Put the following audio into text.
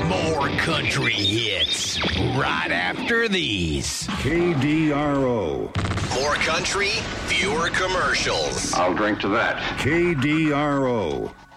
More country hits right after these. KDRO. More country, fewer commercials. I'll drink to that. KDRO.